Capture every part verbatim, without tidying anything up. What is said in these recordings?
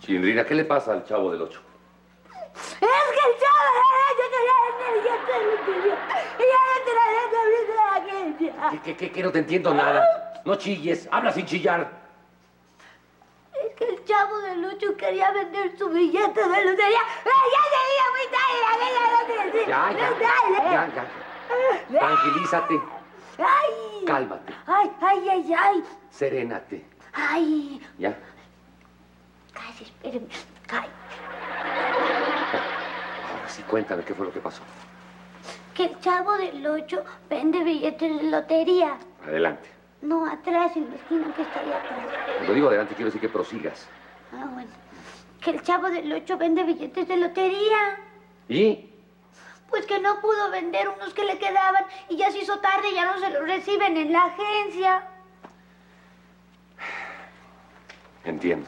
Chindrina, ¿qué le pasa al Chavo del Ocho? Es que el Chavo del Ocho quería vender billetes de lotería y ya no te la la agencia. ¿Qué, qué, qué, qué? No te entiendo nada. No chilles, habla sin chillar. Es que el Chavo del Ocho quería vender su billete de lotería. ¡Ya sería muy tarde la venta de lotería! Ya, ya, ya, ya, ya. Tranquilízate. ¡Ay! Cálmate. ¡Ay, ay, ay, ay! Serénate. ¡Ay! ¿Ya? Cállate, espérame. Cállate. Ahora sí, cuéntame qué fue lo que pasó. Que el Chavo del Ocho vende billetes de lotería. Adelante. No, atrás, en la esquina que está ahí atrás. Cuando digo adelante, quiero decir que prosigas. Ah, bueno. Que el Chavo del Ocho vende billetes de lotería. ¿Y? Pues que no pudo vender unos que le quedaban y ya se hizo tarde y ya no se los reciben en la agencia. Entiendo.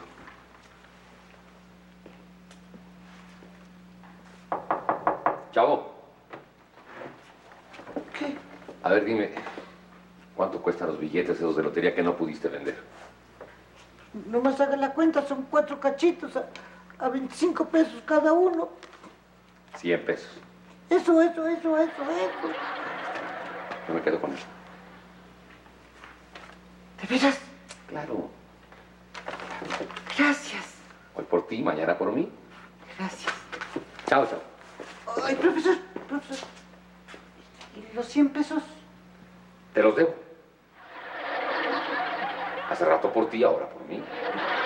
Chavo. ¿Qué? A ver, dime, ¿cuánto cuestan los billetes esos de lotería que no pudiste vender? Nomás haga la cuenta, son cuatro cachitos a, a veinticinco pesos cada uno. Cien pesos. Eso, eso, eso, eso, eso. Yo me quedo con eso. ¿De veras? Claro. Gracias. Hoy por ti, mañana por mí. Gracias. Chao, chao. Ay, profesor, profesor. ¿Y los cien pesos? Te los debo. Hace rato por ti, ahora por mí.